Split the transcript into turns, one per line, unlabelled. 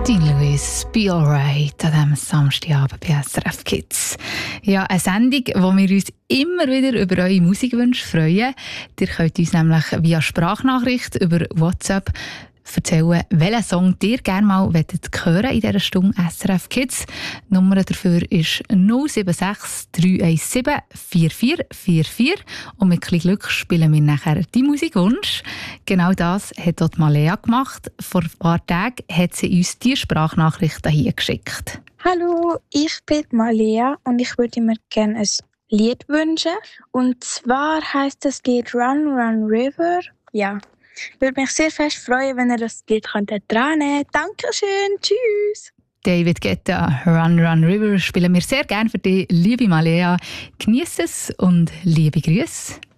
Dean Lewis, «Be Alright» an diesem Samstagabend bei SRF Kids. Ja, eine Sendung, wo wir uns immer wieder über eure Musikwünsche freuen. Ihr könnt uns nämlich via Sprachnachricht über WhatsApp erzählen, welchen Song ihr gerne mal hören in dieser Stunde SRF Kids. Die Nummer dafür ist 076 317 4444 und mit ein Glück spielen wir nachher die Musikwunsch. Genau das hat dort Malea gemacht. Vor ein paar Tagen hat sie uns die Sprachnachricht hier geschickt.
Hallo, ich bin Malea und ich würde mir gerne ein Lied wünschen. Und zwar heisst das Lied Run Run River. Ja. Ich würde mich sehr fest freuen, wenn ihr das Lied dran nehmen. Dankeschön, tschüss.
David Guetta, Run Run River spielen wir sehr gerne für dich, liebe Malea. Genieß es und liebe Grüße.